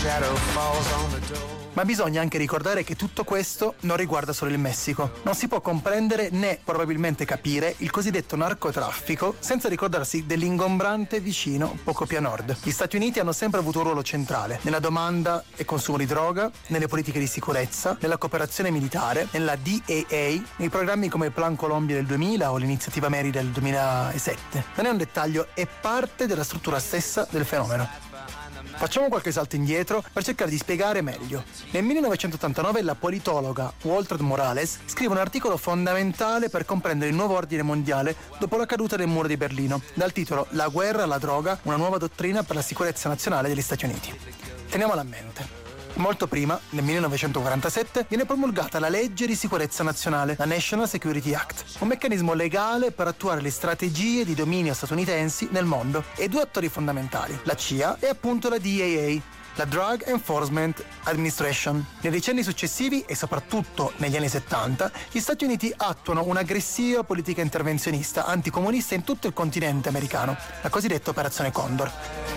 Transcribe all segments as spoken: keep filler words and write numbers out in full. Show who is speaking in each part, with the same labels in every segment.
Speaker 1: Ma bisogna anche ricordare che tutto questo non riguarda solo il Messico. Non si può comprendere né probabilmente capire il cosiddetto narcotraffico senza ricordarsi dell'ingombrante vicino poco più a nord. Gli Stati Uniti hanno sempre avuto un ruolo centrale nella domanda e consumo di droga, nelle politiche di sicurezza, nella cooperazione militare, nella D E A, nei programmi come il Plan Colombia del duemila o l'Iniziativa Mary del duemilasette. Non è un dettaglio, è parte della struttura stessa del fenomeno. Facciamo qualche salto indietro per cercare di spiegare meglio. Nel millenovecentottantanove la politologa Walter Morales scrive un articolo fondamentale per comprendere il nuovo ordine mondiale dopo la caduta del muro di Berlino, dal titolo La guerra alla droga, una nuova dottrina per la sicurezza nazionale degli Stati Uniti. Teniamola a mente. Molto prima, nel millenovecentoquarantasette, viene promulgata la legge di sicurezza nazionale, la National Security Act, un meccanismo legale per attuare le strategie di dominio statunitensi nel mondo, e due attori fondamentali, la C I A e appunto la D E A, la Drug Enforcement Administration. Nei decenni successivi, e soprattutto negli anni settanta, gli Stati Uniti attuano un'aggressiva politica intervenzionista anticomunista in tutto il continente americano, la cosiddetta Operazione Condor.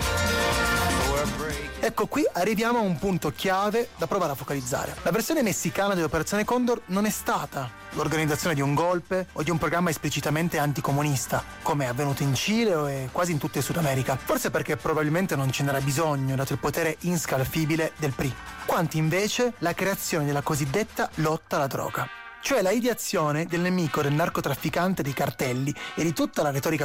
Speaker 1: Ecco, qui arriviamo a un punto chiave da provare a focalizzare. La versione messicana dell'Operazione Condor non è stata l'organizzazione di un golpe o di un programma esplicitamente anticomunista, come è avvenuto in Cile e quasi in tutta il Sud America. Forse perché probabilmente non ce n'era bisogno, dato il potere inscalfibile del P R I. Quanti invece la creazione della cosiddetta lotta alla droga, cioè la ideazione del nemico del narcotrafficante, dei cartelli e di tutta la retorica